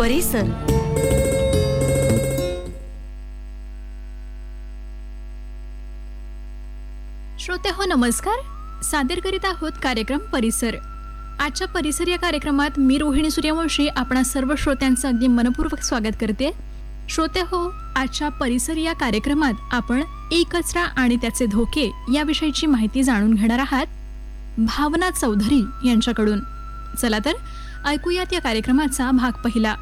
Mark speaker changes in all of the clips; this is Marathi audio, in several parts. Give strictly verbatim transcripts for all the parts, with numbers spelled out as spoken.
Speaker 1: परिसर.
Speaker 2: श्रोते हो नमस्कार. सादर करीत आहोत कार्यक्रम परिसर. आजच्या परिसर या कार्यक्रमात मी रोहिणी सूर्यवंशी आपणा सर्व श्रोत्यांचं अगदी मनपूर्वक स्वागत करते. श्रोते हो, आजच्या परिसर या कार्यक्रमात आपण ई कचरा आणि त्याचे धोके याविषयीची माहिती जाणून घेणार आहात भावना चौधरी यांच्याकडून. चला तर ऐकूयात या कार्यक्रमाचा भाग पहिला.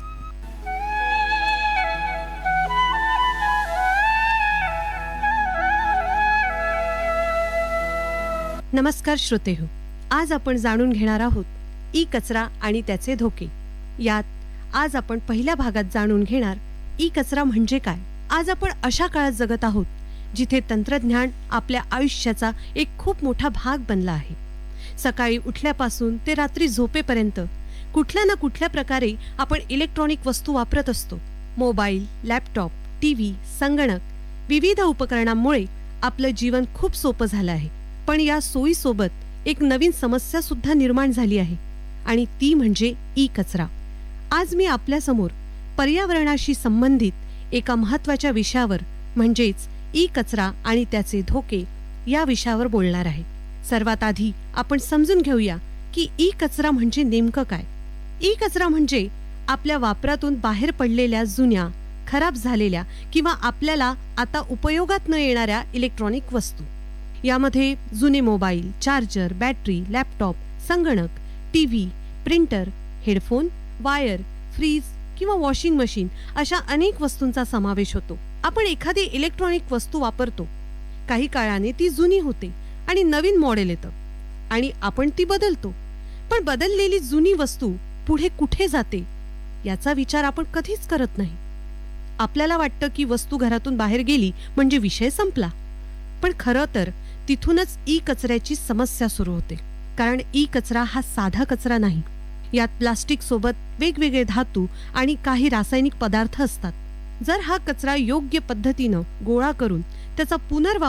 Speaker 3: नमस्कार श्रोते हो, आज आपण जाणून घेणार आहोत ई कचरा आणि त्याचे धोके. यात आज आपण पहिल्या भागात जाणून घेणार ई कचरा म्हणजे काय. आज आपण अशा काळात जगत आहोत जिथे तंत्रज्ञान आपल्या आयुष्याचा एक खूप मोठा भाग बनला आहे. सकाळी उठल्यापासून ते रात्री झोपेपर्यंत कुठल्या ना कुठल्या प्रकारे आपण इलेक्ट्रॉनिक वस्तू वापरत असतो. मोबाईल, लॅपटॉप, टी व्ही, संगणक, विविध उपकरणांमुळे आपलं जीवन खूप सोपं झालं आहे. पण या सोयीसोबत एक नवीन समस्या सुद्धा निर्माण झाली आहे आणि ती म्हणजे ई कचरा. आज मी आपल्यासमोर पर्यावरणाशी संबंधित एका महत्त्वाच्या विषयावर म्हणजेच ई कचरा आणि त्याचे धोके या विषयावर बोलणार आहे. सर्वात आधी आपण समजून घेऊया की ई कचरा म्हणजे नेमकं काय. ई कचरा म्हणजे आपल्या वापरातून बाहेर पडलेल्या जुन्या, खराब झालेल्या किंवा आपल्याला आता उपयोगात न येणाऱ्या इलेक्ट्रॉनिक वस्तू. यामध्ये जुने मोबाईल, चार्जर, बॅटरी, लॅपटॉप, संगणक, T V, printer, headphone, wire, fridge किंवा वॉशिंग मशीन अशा अनेक वस्तूंचा समावेश होतो. आपण एखादी इलेक्ट्रॉनिक वस्तू वापरतो, काही काळाने ती जुनी होते आणि नवीन मॉडेल येतं आणि आपण ती बदलतो. पण बदललेली जुनी वस्तू पुढे कुठे जाते याचा विचार आपण कधीच करत नाही. आपल्याला वाटतं की वस्तू घरातून बाहेर गेली म्हणजे विषय संपला. पण खरं तर तिथूनच ई कचऱ्याची समस्या सुरू होते. कारण ई कचरा हा साधा कचरा नाही. यात प्लास्टिक सोबत वेगवेगळे धातू आणि काही रासायनिक पदार्थ असतात. जर हा कचरा योग्य पद्धतीनं गोळा करून त्याचा पुनर्वापर